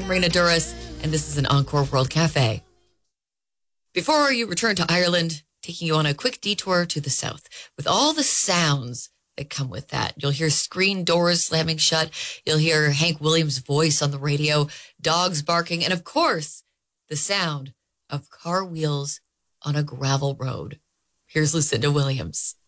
I'm Raina Duras, and this is an Encore World Cafe. Before you return to Ireland, taking you on a quick detour to the south with all the sounds that come with that. You'll hear screen doors slamming shut. You'll hear Hank Williams' voice on the radio, dogs barking, and of course, the sound of car wheels on a gravel road. Here's Lucinda Williams.